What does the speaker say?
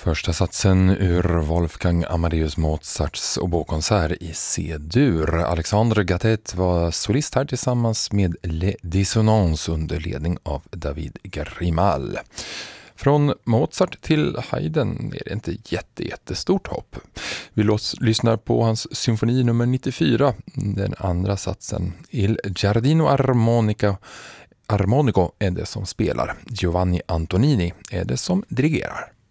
Första satsen ur Wolfgang Amadeus Mozarts oboekonsert i C-dur. Alexandre Gattet var solist här tillsammans med Les Dissonances under ledning av David Grimal. Från Mozart till Haydn är det inte jättestort hopp. Vi lyssnar på hans symfoni nummer 94, den andra satsen. Il Giardino Armonico är det som spelar. Giovanni Antonini är det som dirigerar.